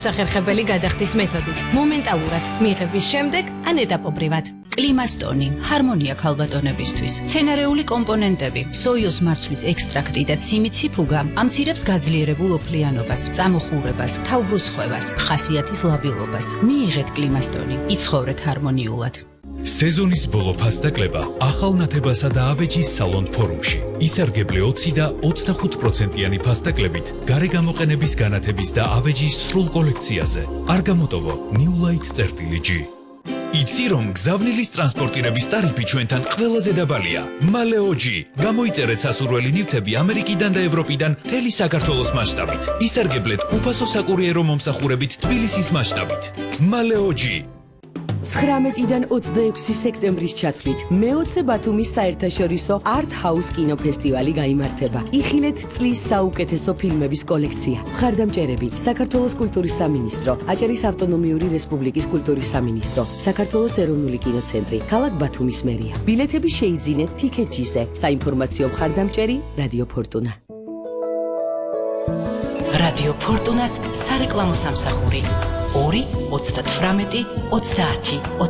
სახერხებელი გადახდის მეთოდით, მომენტალურად, მიღების შემდეგ ან ეტაპობრივად. კლიმასტონი, ჰარმონია ქალბატონებისთვის. მცენარეული კომპონენტები, სოიოს მარცვლის ექსტრაქტი და ციმიციფუგა ამცირებს გაძლიერებულ ოფლიანობას, წამოხურებას, თავბრუსხვევას, ხასიათის ლაბილობას. მიიღეთ კლიმასტონი, იცხოვრეთ ჰარმონიულად. სეზონის ბოლო ფასდაკლება ახალ ნათებასა და აბეჯის სალონ ფორუმში. ისარგებლე 20 და 25%-იანი ფასდაკლებით გარეგამოყენების განათების და აბეჯის სრულ კოლექციაზე. არ გამოტოვო newlight.g. იცი რომ გზავნილის ტრანსპორტირების ტარიფი ჩვენთან ყველაზე დაბალია. მალეოჯი. გამოიწერეთ სასურველი ნივთები ამერიკიდან და ევროპიდან მთელი საქართველოს მასშტაბით. ისარგებლეთ უფასო საკურიერო მომსახურებით თბილისის მასშტაბით. მალეოჯი. 19-დან 26 სექტემბრის ჩათვლით მე-20 ბათუმის საერთაშორისო Art House კინოფესტივალი გაიმართება. იხილეთ წლის საუკეთესო ფილმების კოლექცია. მხარდამჭერები: საქართველოს კულტურის სამინისტრო, აჭარის ავტონომიური რესპუბლიკის კულტურის სამინისტრო, საქართველოს ეროვნული კინოცენტრი, ქალაქ ბათუმის მერია. ბილეთები შეიძინეთ TicketJet-ზე. საინფორმაციო მხარდამჭერი რადიო ფორტუნა. რადიო ფორტუნას სარეკლამო სამსახური 2 38 30